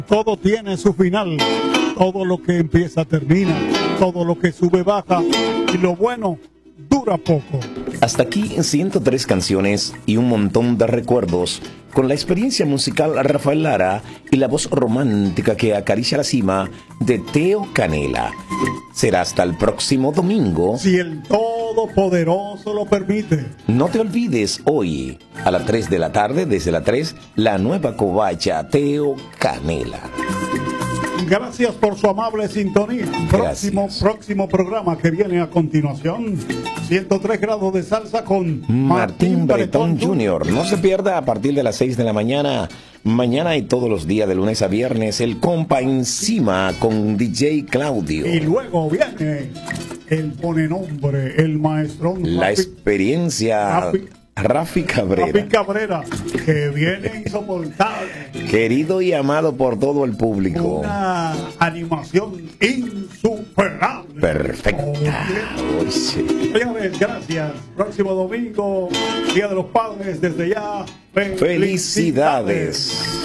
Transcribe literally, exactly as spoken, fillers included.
Todo tiene su final, todo lo que empieza termina, todo lo que sube baja y lo bueno dura poco. Hasta aquí ciento tres canciones y un montón de recuerdos con la experiencia musical Rafael Lara y la voz romántica que acaricia la cima de Teo Canela. Será hasta el próximo domingo, si el Todopoderoso lo permite. No te olvides, hoy a las tres de la tarde, desde las tres, la nueva covacha Teo Canela. Gracias por su amable sintonía. Próximo, próximo programa que viene a continuación, ciento tres grados de salsa con Martín, Martín Bretón junior No se pierda a partir de las seis de la mañana. Mañana y todos los días de lunes a viernes, el compa encima con D J Claudio. Y luego viene el pone nombre, el maestrón. La Rafi, experiencia... Rafi, Rafi Cabrera. Rafi Cabrera, que viene insoportable. Querido y amado por todo el público. Una animación insuperable. Perfecta. Señores, gracias. Próximo domingo, Día de los Padres, desde ya. Felicidades. Felicidades.